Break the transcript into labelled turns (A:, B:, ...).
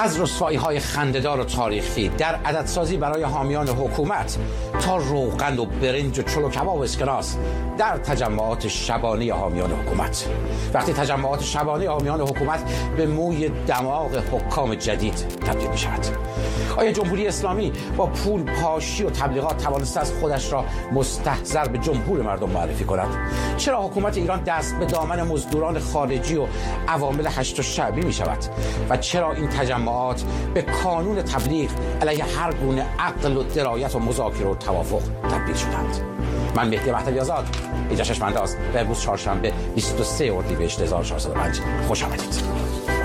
A: از رسوایی‌های خنده‌دار و تاریخی در عددسازی برای حامیان حکومت تا روغن و برنج و چلو کباب و اسکناس در تجمعات شبانه حامیان حکومت. وقتی تجمعات شبانه حامیان حکومت به موی دماغ حکام جدید تبدیل می‌شود. آیا جمهوری اسلامی با پول پاشی و تبلیغات توانسته از خودش را مستحضر به جمهور مردم معرفی کند؟ چرا حکومت ایران دست به دامن مزدوران خارجی و عوامل هشت شعبی می شود؟ و چرا این تجمعات به کانون تبلیغ علیه هر گونه عقل و درایت و مذاکره و توافق تبدیل شدند؟ من مهدی مهدوی آزاد، اینجا ششم‌انداز و امروز چهارشنبه 23 اردیبهشت 1405 خوش آمدید.